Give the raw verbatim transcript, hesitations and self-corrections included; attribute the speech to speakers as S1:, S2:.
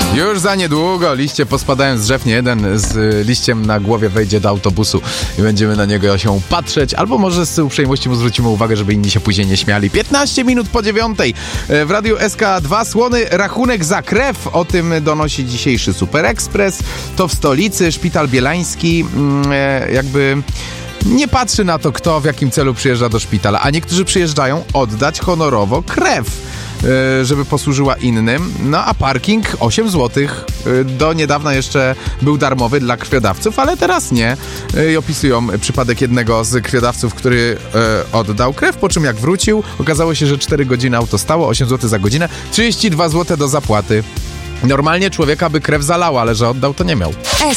S1: Już za niedługo liście pospadają z drzew, nie jeden z liściem na głowie wejdzie do autobusu i będziemy na niego się patrzeć, albo może z uprzejmości mu zwrócimy uwagę, żeby inni się później nie śmiali. piętnaście minut po dziewiątej w Radiu S K dwa słony rachunek za krew. O tym donosi dzisiejszy Super Express. To w stolicy Szpital Bielański jakby nie patrzy na to, kto w jakim celu przyjeżdża do szpitala, a niektórzy przyjeżdżają oddać honorowo krew, żeby posłużyła innym. No a parking osiem złotych. Do niedawna jeszcze był darmowy dla krwiodawców, ale teraz nie. I opisują przypadek jednego z krwiodawców, który oddał krew, po czym jak wrócił, okazało się, że cztery godziny auto stało, osiem złotych za godzinę, trzydzieści dwa złote do zapłaty. Normalnie człowieka by krew zalała, ale że oddał, to nie miał.